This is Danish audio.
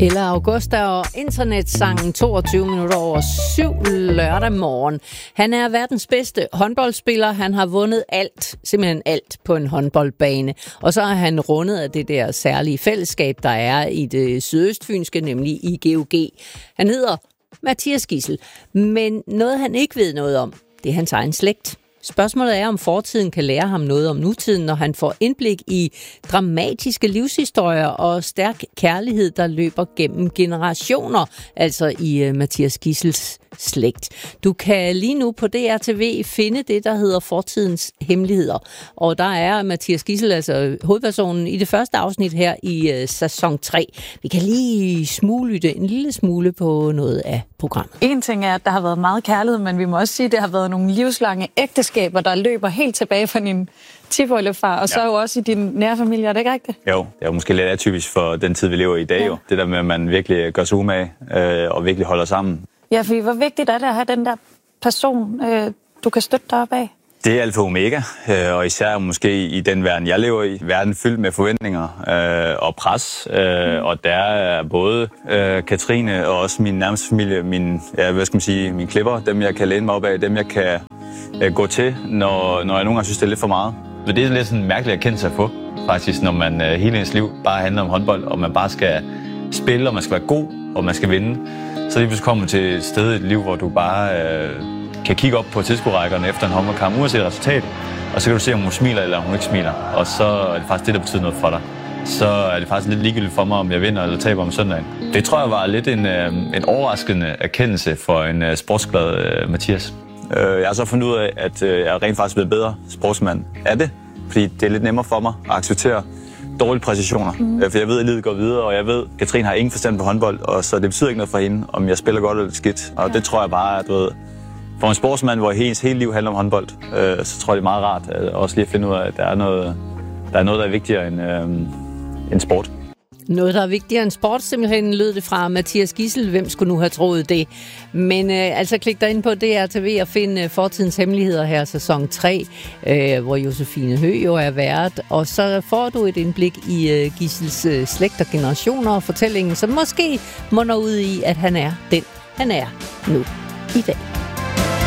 Eller Augusta og internetsangen 22 minutter over 7 lørdag morgen. Han er verdens bedste håndboldspiller. Han har vundet alt, simpelthen alt på en håndboldbane. Og så har han rundet af det der særlige fællesskab, der er i det sydøstfynske, nemlig i GOG. Han hedder Mathias Gidsel. Men noget han ikke ved noget om, det er hans egen slægt. Spørgsmålet er, om fortiden kan lære ham noget om nutiden, når han får indblik i dramatiske livshistorier og stærk kærlighed, der løber gennem generationer, altså i Mathias Gidsels slægt. Du kan lige nu på DRTV finde det, der hedder Fortidens Hemmeligheder. Og der er Mathias Gidsel, altså hovedpersonen, i det første afsnit her i sæson 3. Vi kan lige smuglytte en lille smule på noget af programmet. En ting er, at der har været meget kærlighed, men vi må også sige, at det har været nogle livslange ægteskaber, der løber helt tilbage fra din tiforældrefar, og så jo også i din nære familie, er det ikke rigtigt? Jo, det er jo måske lidt atypisk for den tid, vi lever i i dag. Ja. Jo. Det der med, at man virkelig gør sig umage og virkelig holder sammen. Ja, for hvor vigtigt er det at have den der person, du kan støtte dig op af? Det er alfa og omega, og især måske i den verden, jeg lever i. Verden fyldt med forventninger og pres, og der er både Katrine og også min nærmeste familie, mine klipper, dem jeg kan læne mig op af, dem jeg kan gå til, når jeg nogle gange synes, det er lidt for meget. Det er lidt sådan en mærkelig erkendelse at få, faktisk, når man hele ens liv bare handler om håndbold, og man bare skal spille, og man skal være god, og man skal vinde. Så lige pludselig kommer man til et sted i et liv, hvor du bare kan kigge op på tilskuerrækkerne efter en håndboldkamp, uanset resultat, og så kan du se, om hun smiler eller om hun ikke smiler. Og så er det faktisk det, der betyder noget for dig. Så er det faktisk lidt ligegyldigt for mig, om jeg vinder eller taber om søndagen. Det tror jeg var lidt en overraskende erkendelse for en sportsglad Mathias. Jeg har så fundet ud af, at jeg rent faktisk blevet bedre sportsmand af det, fordi det er lidt nemmere for mig at acceptere dårlige præcisioner. For jeg ved, at livet går videre, og jeg ved, at Katrine har ingen forstand på håndbold, og så det betyder ikke noget for hende, om jeg spiller godt eller skidt. Og det tror jeg bare, at for en sportsmand, hvor hele liv handler om håndbold, så tror jeg, det er meget rart også lige at finde ud af, at der er noget, der er vigtigere end sport. Noget, der er vigtigere end sport, simpelthen lød det fra Mathias Gidsel. Hvem skulle nu have troet det? Men altså klik dig ind på DRTV og find Fortidens Hemmeligheder her, sæson 3, hvor Josefine Høgh jo er vært. Og så får du et indblik i Gidsels slægt og generationer og fortællingen, som måske munder ud i, at han er den, han er nu i dag.